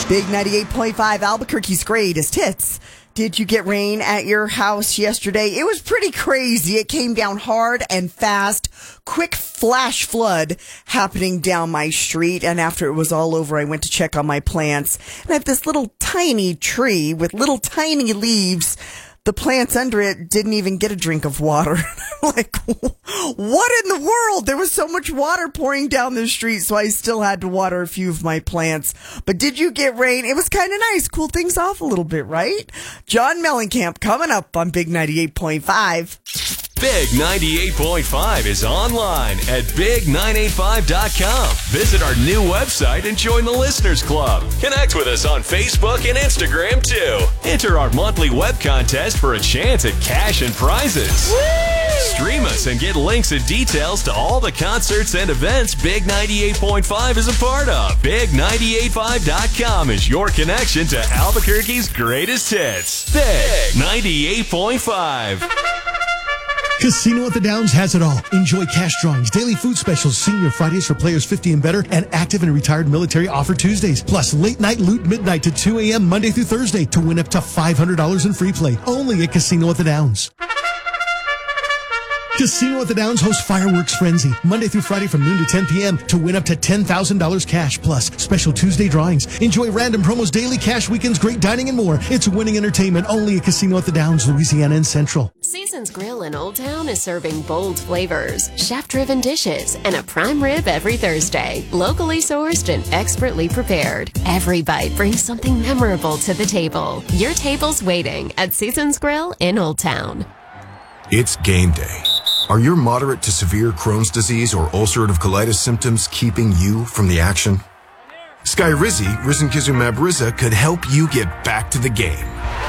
Big 98.5, Albuquerque's greatest hits. Did you get rain at your house yesterday? It was pretty crazy. It came down hard and fast. Quick flash flood happening down my street. And after it was all over, I went to check on my plants. And I have this little tiny tree with little tiny leaves. The plants under it didn't even get a drink of water. Like, what in the world? There was so much water pouring down the street, so I still had to water a few of my plants. But did you get rain? It was kind of nice. Cool things off a little bit, right? John Mellencamp coming up on Big 98.5. Big 98.5 is online at big985.com. Visit our new website and join the Listeners Club. Connect with us on Facebook and Instagram, too. Enter our monthly web contest for a chance at cash and prizes. Woo! Stream us and get links and details to all the concerts and events Big 98.5 is a part of. Big985.com is your connection to Albuquerque's greatest hits. Big 98.5. Casino at the Downs has it all. Enjoy cash drawings, daily food specials, senior Fridays for players 50 and better, and active and retired military offer Tuesdays. Plus late night loot midnight to 2 a.m. Monday through Thursday to win up to $500 in free play. Only at Casino at the Downs. Casino at the Downs hosts Fireworks Frenzy Monday through Friday from noon to 10 p.m. to win up to $10,000 cash plus special Tuesday drawings. Enjoy random promos, daily cash weekends, great dining, and more. It's winning entertainment only at Casino at the Downs, Louisiana and Central. Seasons Grill in Old Town is serving bold flavors, chef-driven dishes, and a prime rib every Thursday. Locally sourced and expertly prepared. Every bite brings something memorable to the table. Your table's waiting at Seasons Grill in Old Town. It's game day. Are your moderate to severe Crohn's disease or ulcerative colitis symptoms keeping you from the action? Skyrizi, risankizumab Riza, could help you get back to the game.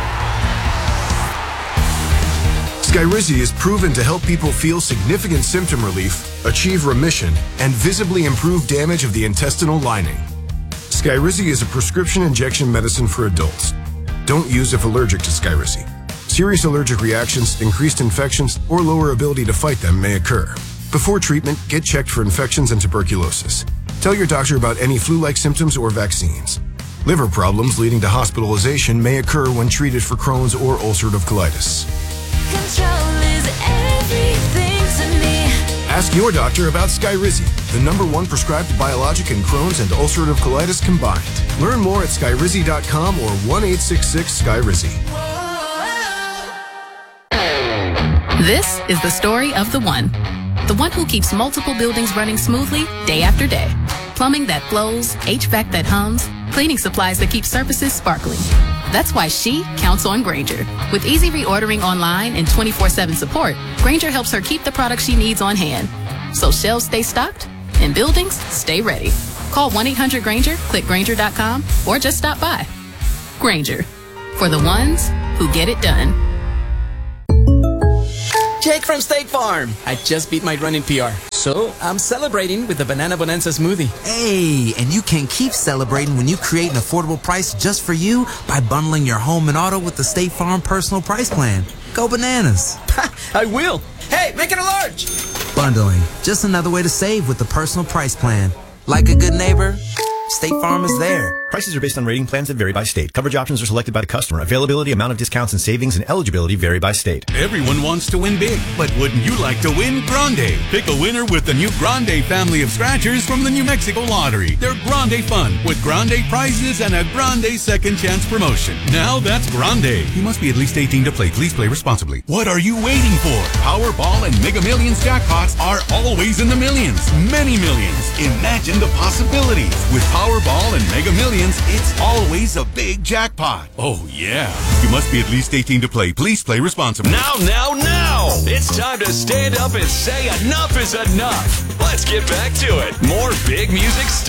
Skyrizi is proven to help people feel significant symptom relief, achieve remission, and visibly improve damage of the intestinal lining. Skyrizi is a prescription injection medicine for adults. Don't use if allergic to Skyrizi. Serious allergic reactions, increased infections, or lower ability to fight them may occur. Before treatment, get checked for infections and tuberculosis. Tell your doctor about any flu-like symptoms or vaccines. Liver problems leading to hospitalization may occur when treated for Crohn's or ulcerative colitis. Control is everything to me. Ask your doctor about Skyrizi, the #1 prescribed biologic in Crohn's and ulcerative colitis combined. Learn more at skyrizi.com or 1-866-SKYRIZI. This is the story of the one who keeps multiple buildings running smoothly day after day. Plumbing that flows, HVAC that hums, cleaning supplies that keep surfaces sparkling. That's why she counts on Grainger. With easy reordering online and 24/7 support, Grainger helps her keep the products she needs on hand. So shelves stay stocked and buildings stay ready. Call 1-800-GRAINGER, click Grainger.com, or just stop by. Grainger, for the ones who get it done. Jake from State Farm. I just beat my running PR, so I'm celebrating with the Banana Bonanza smoothie. Hey, and you can keep celebrating when you create an affordable price just for you by bundling your home and auto with the State Farm Personal Price Plan. Go bananas. I will. Hey, make it a large. Bundling, just another way to save with the Personal Price Plan. Like a good neighbor, State Farm is there. Prices are based on rating plans that vary by state. Coverage options are selected by the customer. Availability, amount of discounts and savings, and eligibility vary by state. Everyone wants to win big, but wouldn't you like to win Grande? Pick a winner with the new Grande family of scratchers from the New Mexico Lottery. They're Grande fun with Grande prizes and a Grande second chance promotion. Now that's Grande. You must be at least 18 to play. Please play responsibly. What are you waiting for? Powerball and Mega Millions jackpots are always in the millions. Many millions. Imagine the possibilities. With Powerball and Mega Millions, it's always a big jackpot. Oh, yeah. You must be at least 18 to play. Please play responsibly. Now! It's time to stand up and say enough is enough. Let's get back to it. More big music